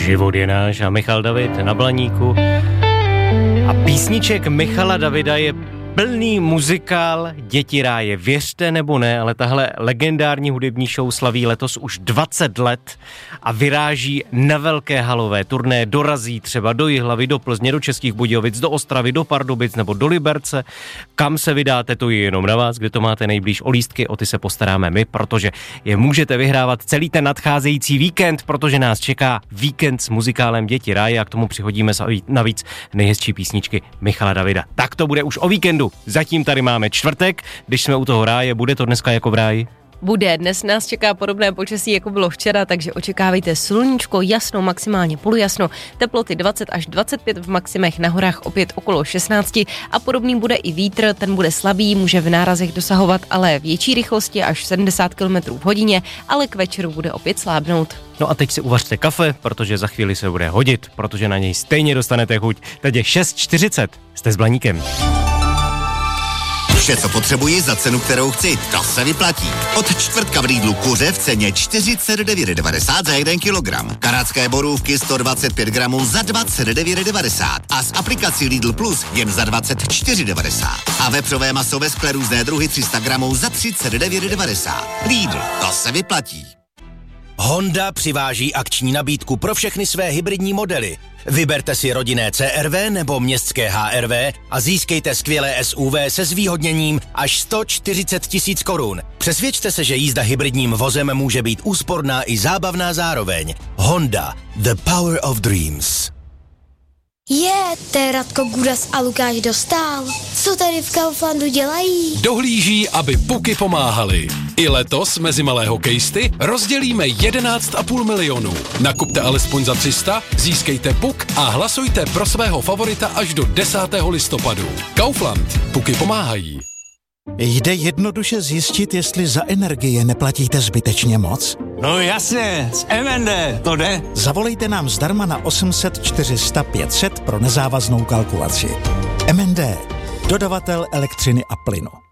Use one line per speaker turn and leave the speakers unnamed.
Život je náš a Michal David na Blaníku. A písniček Michala Davida je plný muzikál Děti ráje. Věřte nebo ne, ale tahle legendární hudební show slaví letos už 20 let a vyráží na velké halové turné, dorazí třeba do Jihlavy, do Plzně, do Českých Budějovic, do Ostravy, do Pardubic nebo do Liberce. Kam se vydáte, to je jenom na vás, kde to máte nejblíž. O lístky, o ty se postaráme my, protože je můžete vyhrávat celý ten nadcházející víkend, protože nás čeká víkend s muzikálem Děti ráje a k tomu přihodíme navíc nejhezčí písničky Michala Davida. Tak to bude už o víkendu. Zatím tady máme čtvrtek, když jsme u toho ráje, bude to dneska jako v ráji?
Bude, dnes nás čeká podobné počasí, jako bylo včera, takže očekávejte sluníčko, jasno, maximálně polojasno, teploty 20 až 25 v maximech, na horách opět okolo 16 a podobný bude i vítr, ten bude slabý, může v nárazech dosahovat ale větší rychlosti až 70 km v hodině, ale k večeru bude opět slábnout.
No a teď si uvařte kafe, protože za chvíli se bude hodit, protože na něj stejně dostanete chuť. Teď je 6:40, jste s Blaníkem.
Vše, co potřebuji za cenu, kterou chci, to se vyplatí. Od čtvrtka v Lidlu kuře v ceně 49,90 za 1 kilogram. Kanadské borůvky 125 gramů za 29,90 a s aplikací Lidl Plus jen za 24,90. A vepřové maso ve skle různé druhy 300 gramů za 39,90. Lidl, to se vyplatí.
Honda přiváží akční nabídku pro všechny své hybridní modely. Vyberte si rodinné CR-V nebo městské HR-V a získejte skvělé SUV se zvýhodněním až 140 000 korun. Přesvědčte se, že jízda hybridním vozem může být úsporná i zábavná zároveň. Honda, the power of dreams.
To je Radko Gudas a Lukáš Dostál. Co tady v Kauflandu dělají?
Dohlíží, aby puky pomáhaly. I letos mezi malé hokejisty rozdělíme 11,5 milionu. Nakupte alespoň za 300, získejte puk a hlasujte pro svého favorita až do 10. listopadu. Kaufland. Puky pomáhají.
Jde jednoduše zjistit, jestli za energie neplatíte zbytečně moc?
No jasně, z MND, to jde.
Zavolejte nám zdarma na 800 400 500 pro nezávaznou kalkulaci. MND, dodavatel elektřiny a plynu.